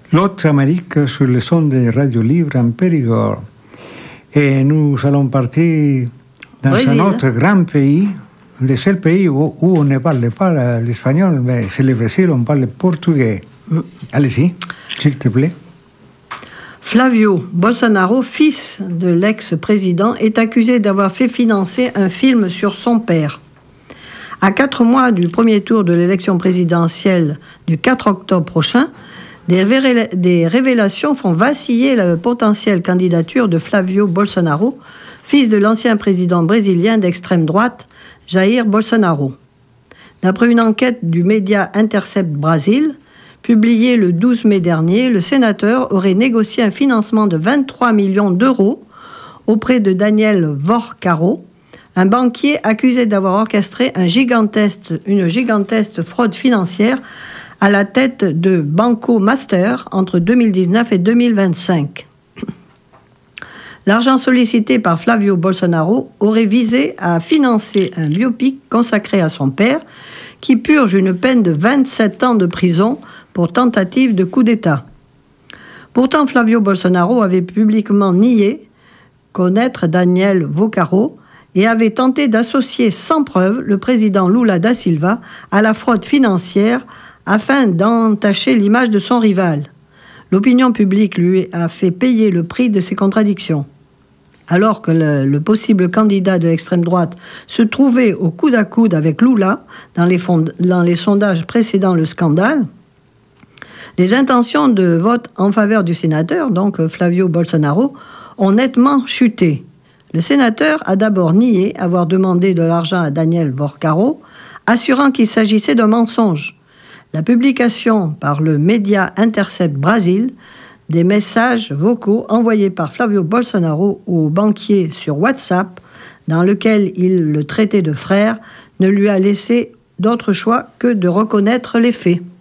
l'autre Amérique sur le son de Radio Libre en Périgord. Et nous allons partir dans Brésil. un autre grand pays, le seul pays où on ne parle pas l'espagnol, mais c'est le Brésil, on parle portugais. Allez-y, s'il te plaît. Flavio Bolsonaro, fils de l'ex-président, est accusé d'avoir fait financer un film sur son père. À 4 mois du premier tour de l'élection présidentielle du 4 octobre prochain, des révélations font vaciller la potentielle candidature de Flavio Bolsonaro, fils de l'ancien président brésilien d'extrême droite, Jair Bolsonaro. D'après une enquête du média Intercept Brasil, publiée le 12 mai dernier, le sénateur aurait négocié un financement de 23 millions d'euros auprès de Daniel Vorcaro, un banquier accusé d'avoir orchestré une gigantesque fraude financière à la tête de Banco Master entre 2019 et 2025. L'argent sollicité par Flavio Bolsonaro aurait visé à financer un biopic consacré à son père, qui purge une peine de 27 ans de prison pour tentative de coup d'État. Pourtant, Flavio Bolsonaro avait publiquement nié connaître Daniel Vorcaro et avait tenté d'associer sans preuve le président Lula da Silva à la fraude financière afin d'entacher l'image de son rival. L'opinion publique lui a fait payer le prix de ses contradictions. Alors que le possible candidat de l'extrême droite se trouvait au coude à coude avec Lula dans les sondages précédant le scandale, les intentions de vote en faveur du sénateur, donc Flavio Bolsonaro, ont nettement chuté. Le sénateur a d'abord nié avoir demandé de l'argent à Daniel Vorcaro, assurant qu'il s'agissait d'un mensonge. La publication par le média Intercept Brasil des messages vocaux envoyés par Flavio Bolsonaro au banquier sur WhatsApp, dans lequel il le traitait de frère, ne lui a laissé d'autre choix que de reconnaître les faits.